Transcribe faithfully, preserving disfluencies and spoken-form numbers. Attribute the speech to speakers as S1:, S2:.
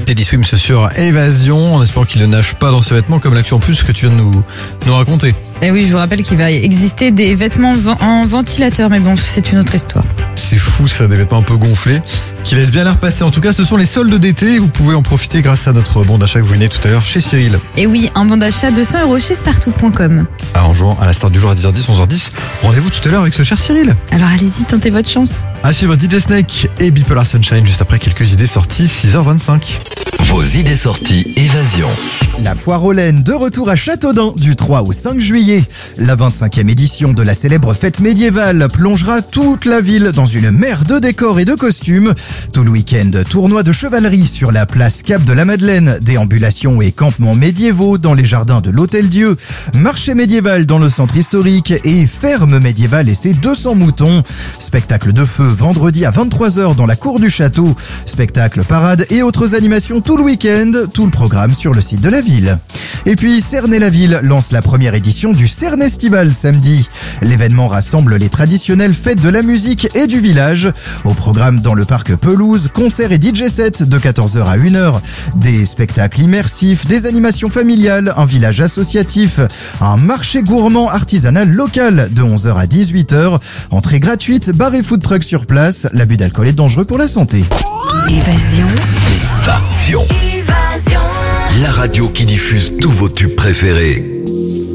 S1: Teddy Swims sur Évasion, en espérant qu'il ne nage pas dans ses vêtements comme l'actu en plus que tu viens de nous, nous raconter.
S2: Et oui, je vous rappelle qu'il va exister des vêtements en ventilateur, mais bon, c'est une autre histoire.
S1: C'est fou ça, des vêtements un peu gonflés, qui laissent bien l'air passer. En tout cas, ce sont les soldes d'été, vous pouvez en profiter grâce à notre bon d'achat que vous venez tout à l'heure chez Cyril.
S2: Et oui, un bon d'achat de cent euros chez spartou point com.
S1: Alors, en jouant à la start du jour à dix heures dix, onze heures dix, rendez-vous tout à l'heure avec ce cher Cyril.
S2: Alors allez-y, tentez votre chance.
S1: À suivre D J Snake et Bipolar Sunshine juste après quelques idées sorties, six heures vingt-cinq.
S3: Vos idées sorties Évasion.
S4: La foire aux laines de retour à Châteaudun du trois au cinq juillet. La vingt-cinquième édition de la célèbre fête médiévale plongera toute la ville dans une mer de décors et de costumes. Tout le week-end, tournoi de chevalerie sur la place Cap de la Madeleine, déambulations et campements médiévaux dans les jardins de l'Hôtel-Dieu, marché médiéval dans le centre historique et ferme médiévale et ses deux cents moutons. Spectacle de feu vendredi à vingt-trois heures dans la cour du château. Spectacle, parade et autres animations tout le week-end. Tout le programme sur le site de la ville. Et puis Cernay-la-Ville lance la première édition du Cernestival samedi. L'événement rassemble les traditionnelles fêtes de la musique et du village. Au programme dans le parc Pelouse, concerts et D J sets de quatorze heures à une heure. Des spectacles immersifs, des animations familiales, un village associatif, un marché gourmand artisanal local de onze heures à dix-huit heures. Entrée gratuite, bar et food truck sur place. L'abus d'alcool est dangereux pour la santé.
S3: Évasion. Évasion. La radio qui diffuse tous vos tubes préférés.